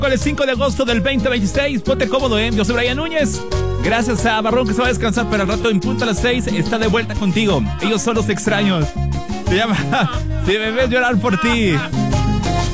El 5 de agosto del 2026. Ponte cómodo, Yo soy Brian Núñez. Gracias a Barrón, que se va a descansar, pero al rato en punto a las 6 está de vuelta contigo. Ellos son los extraños. Se llama Si me ves llorar por ti.